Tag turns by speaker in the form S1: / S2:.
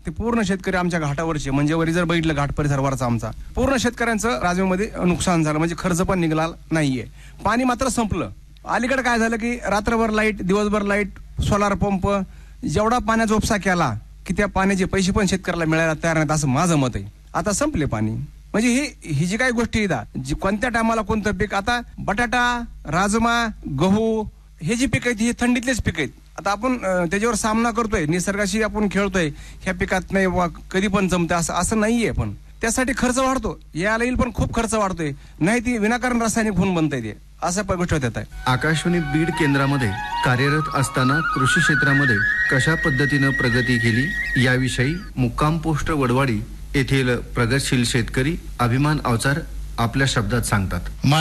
S1: ते पूर्ण शेतकरी आमच्या घाटावरचे, म्हणजे वरी जर बघितलं घाट परिसरवरचा आमचा पूर्ण शेतकऱ्यांचं राजूमध्ये नुकसान झालं, म्हणजे खर्च पण निघाला नाहीये. पाणी मात्र संपलं. अलीकडे काय झालं की रात्रभर लाईट, दिवसभर लाईट, सोलार पंप, जेवढा पाण्याचा उपसा केला की त्या पाण्याचे पैसे पण शेतकऱ्याला मिळायला तयार नाहीत, असं माझं मत आहे. आता संपले पाणी. म्हणजे ही जी काही गोष्टी आहेत, कोणत्या टायमाला कोणतं पीक, आता बटाटा, राजमा, गहू हे जी पीक आहेत ही थंडीतलेच पीक आहेत. आता आपण त्याच्यावर सामना करतोय, निसर्गाशी आपण खेळतोय, ह्या पिकात नाही कधी पण जमतं असं नाहीये. पण त्यासाठी खर्च वाढतो, याला येईल पण खूप खर्च वाढतोय, नाही ती विनाकारण रासायनिक होऊन बनतंय ते, असं पण गोष्ट होत आहे.
S2: आकाशवाणी बीड केंद्रामध्ये कार्यरत असताना कृषी क्षेत्रामध्ये कशा पद्धतीनं प्रगती केली याविषयी मुक्काम पोस्ट वडवाडी येथील प्रगतशील शेतकरी अभिमान अवचार आपल्या शब्दात सांगतात.